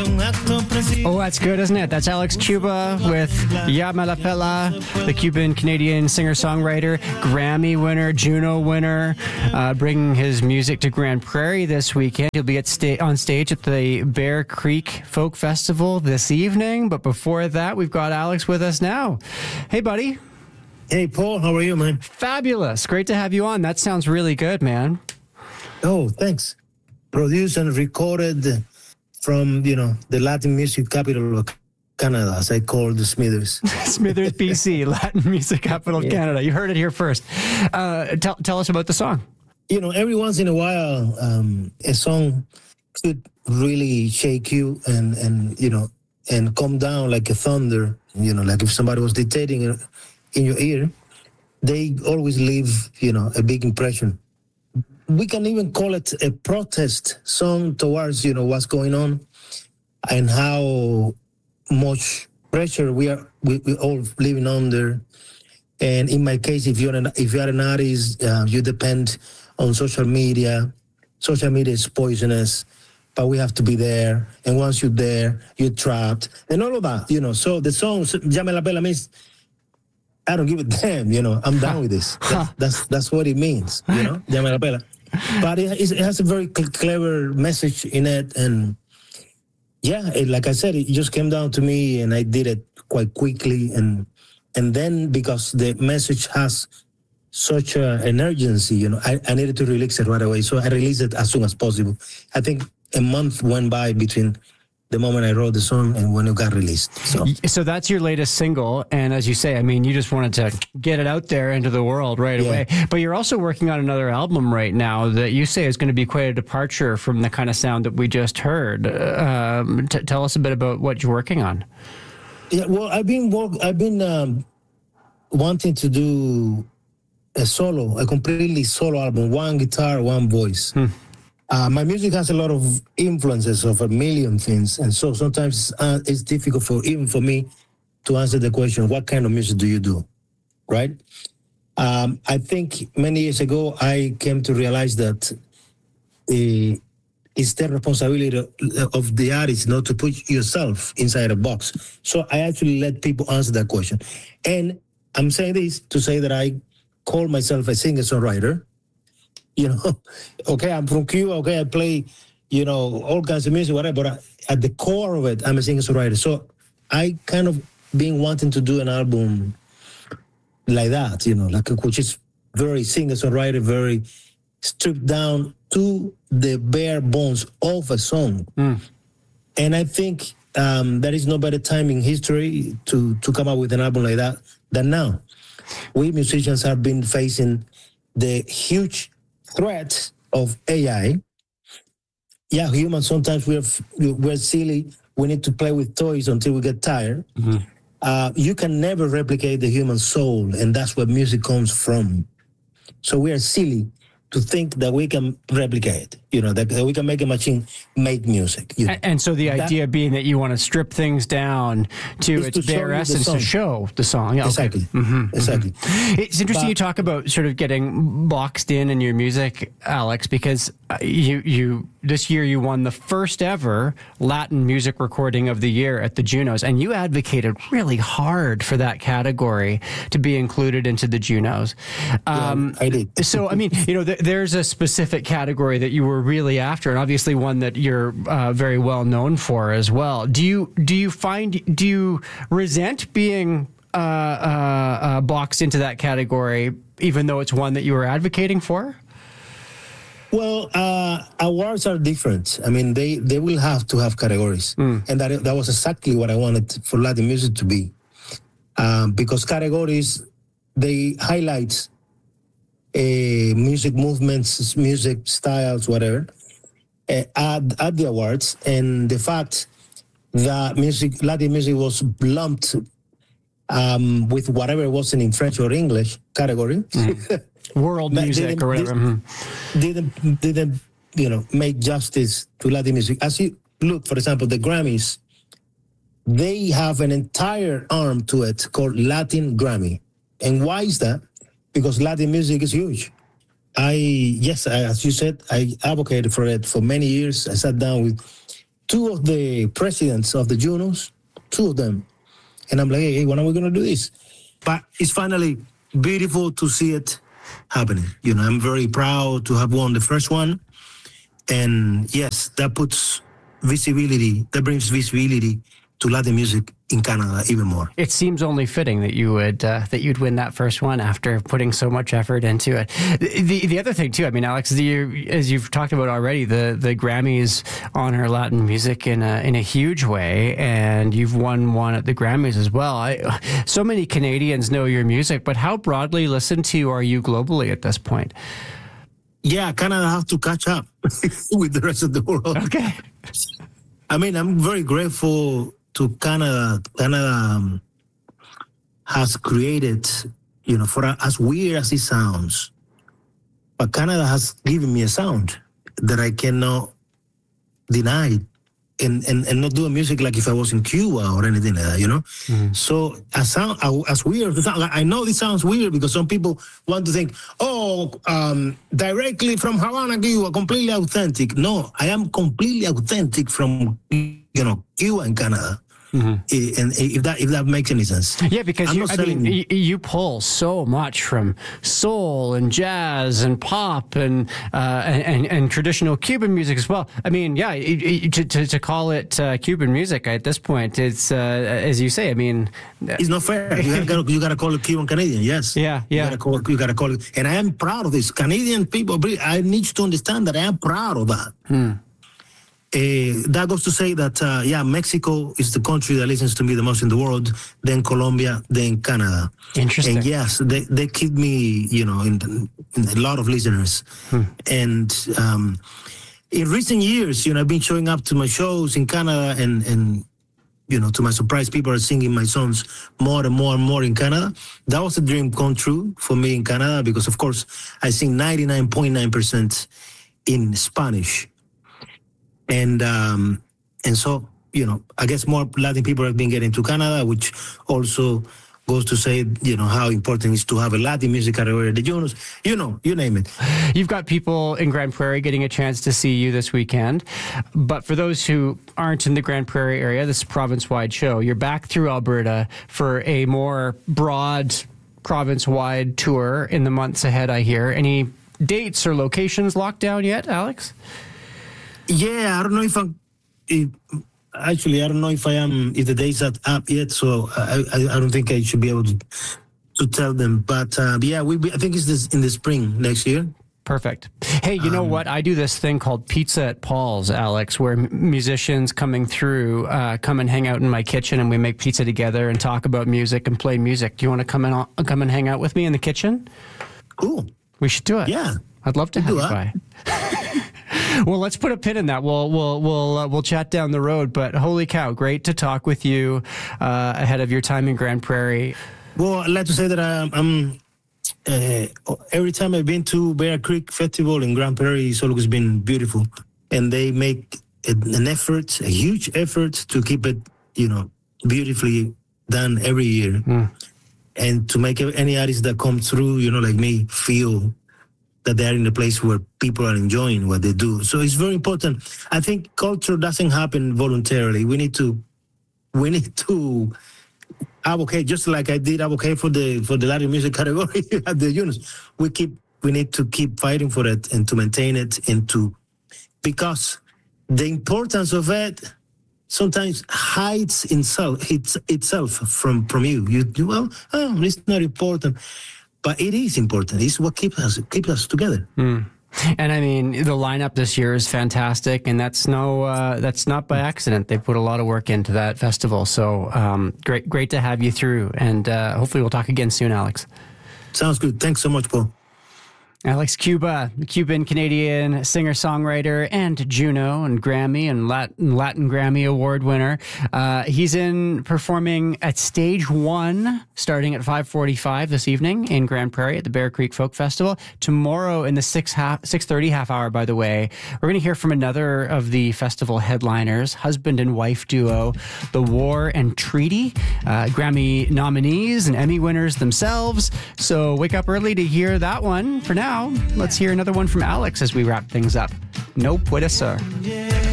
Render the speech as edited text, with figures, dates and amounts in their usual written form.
Oh, that's good, isn't it? That's Alex Cuba with Ya Me La Pela, the Cuban-Canadian singer-songwriter, Grammy winner, Juno winner, bringing his music to Grand Prairie this weekend. He'll be on stage at the Bear Creek Folk Festival this evening. But before that, we've got Alex with us now. Hey, buddy. Hey, Paul. How are you, man? Fabulous. Great to have you on. That sounds really good, man. Oh, thanks. Produced and recorded from, the Latin music capital of Canada, as I call the Smithers. Smithers, BC, Latin music capital of Canada. You heard it here first. Tell us about the song. Every once in a while, a song could really shake you and come down like a thunder. Like if somebody was dictating in your ear, they always leave, a big impression. We can even call it a protest song towards, what's going on and how much pressure we all living under. And in my case, if you're an artist, you depend on social media. Social media is poisonous, but we have to be there. And once you're there, you're trapped and all of that, So the song, Ya Me La Pela, means I don't give a damn, I'm done with this. That's what it means, Ya Me La Pela. But it has a very clever message in it. And like I said, it just came down to me and I did it quite quickly. And then because the message has such an urgency, I needed to release it right away. So I released it as soon as possible. I think a month went by between the moment I wrote the song and when it got released. So that's your latest single. And as you say, you just wanted to get it out there into the world right away. But you're also working on another album right now that you say is going to be quite a departure from the kind of sound that we just heard. Tell us a bit about what you're working on. Yeah, well, I've been wanting to do a completely solo album, one guitar, one voice. My music has a lot of influences of a million things, and so sometimes it's difficult even for me to answer the question, what kind of music do you do, right? I think many years ago, I came to realize that it's the responsibility of the artist not to put yourself inside a box. So I actually let people answer that question. And I'm saying this to say that I call myself a singer-songwriter. Okay, I'm from Cuba. Okay, I play, all kinds of music, whatever. But at the core of it, I'm a singer-songwriter. So I kind of been wanting to do an album like that, which is very singer-songwriter, very stripped down to the bare bones of a song. And I think there is no better time in history to come up with an album like that than now. We musicians have been facing the huge threat of AI. Yeah, humans, sometimes we're silly. We need to play with toys until we get tired. You can never replicate the human soul, and that's where music comes from. So we are silly to think that we can replicate, that we can make a machine make music. And so the idea being that you want to strip things down to its bare essence to show the song. Yeah, exactly. Okay. Exactly. It's interesting you talk about sort of getting boxed in your music, Alex, because you this year you won the first ever Latin music recording of the year at the Junos, and you advocated really hard for that category to be included into the Junos. I did. So, there's a specific category that you were really after, and obviously one that you're very well known for as well. Do you resent being boxed into that category, even though it's one that you were advocating for? Well, awards are different. They will have to have categories. And that was exactly what I wanted for Latin music to be. Because categories, they highlight music movements, music styles, whatever, at the awards. And the fact that Latin music was lumped with whatever wasn't in French or English category. World music or whatever. Didn't make justice to Latin music. As you look, for example, the Grammys, they have an entire arm to it called Latin Grammy. And why is that? Because Latin music is huge. As you said, I advocated for it for many years. I sat down with two of the presidents of the Junos, two of them. And I'm like, hey, when are we going to do this? But it's finally beautiful to see it happening. I'm very proud to have won the first one. And yes, that brings visibility to Latin music in Canada even more. It seems only fitting that you'd win that first one after putting so much effort into it. The other thing too, I mean, Alex, as you've talked about already, the Grammys honor Latin music in a huge way, and you've won one at the Grammys as well. So many Canadians know your music, but how broadly listened to are you globally at this point? Yeah, Canada has to catch up with the rest of the world. Okay. I mean, I'm very grateful to Canada. Canada has created, for as weird as it sounds, but Canada has given me a sound that I cannot deny and not do music like if I was in Cuba or anything like that, Mm-hmm. So as weird, I know this sounds weird because some people want to think, directly from Havana, Cuba, completely authentic. No, I am completely authentic from, Cuba and Canada. Mm-hmm. And if that makes any sense. Yeah, because you pull so much from soul and jazz and pop and traditional Cuban music as well. I mean, yeah, to call it Cuban music at this point, it's as you say. I mean, it's not fair. You gotta call it Cuban Canadian. Yes. Yeah. You gotta call it. And I am proud of this. Canadian people, I need you to understand that I am proud of that. That goes to say that, Mexico is the country that listens to me the most in the world, then Colombia, then Canada. Interesting. And yes, they keep me, in a lot of listeners. And in recent years, I've been showing up to my shows in Canada and to my surprise, people are singing my songs more and more and more in Canada. That was a dream come true for me in Canada because, of course, I sing 99.9% in Spanish. And so, I guess more Latin people have been getting to Canada, which also goes to say, how important it is to have a Latin music category at the Junos. You name it. You've got people in Grand Prairie getting a chance to see you this weekend. But for those who aren't in the Grand Prairie area, this is a province-wide show. You're back through Alberta for a more broad province-wide tour in the months ahead, I hear. Any dates or locations locked down yet, Alex? Yeah, I don't know if if the dates are up yet, so I don't think I should be able to tell them. But I think it's in the spring next year. Perfect. Hey, you know what? I do this thing called Pizza at Paul's, Alex, where musicians coming through come and hang out in my kitchen, and we make pizza together and talk about music and play music. Do you want to come and hang out with me in the kitchen? Cool. We should do it. Yeah, I'd love to have you by. Well, let's put a pin in that. We'll chat down the road. But holy cow, great to talk with you ahead of your time in Grand Prairie. Well, I'd like to say that I'm every time I've been to Bear Creek Festival in Grand Prairie, it's always been beautiful, and they make an effort, a huge effort, to keep it, beautifully done every year, and to make any artist that comes through, like me, feel that they are in a place where people are enjoying what they do. So it's very important. I think culture doesn't happen voluntarily. We need to advocate, just like I did advocate for the Latin music category at the Junos. We need to keep fighting for it and to maintain it because the importance of it sometimes hides itself from you. It's not important. But it is important. It's what keeps us together. And I mean, the lineup this year is fantastic, and that's not by accident. They put a lot of work into that festival. So great to have you through, and hopefully we'll talk again soon, Alex. Sounds good. Thanks so much, Paul. Alex Cuba, Cuban-Canadian singer-songwriter and Juno and Grammy and Latin Grammy Award winner. He's in performing at Stage 1 starting at 5:45 this evening in Grand Prairie at the Bear Creek Folk Festival. Tomorrow in the 6:30 half hour, by the way, we're going to hear from another of the festival headliners, husband and wife duo, The War and Treaty, Grammy nominees and Emmy winners themselves. So wake up early to hear that one. For now, let's hear another one from Alex as we wrap things up. No puede ser.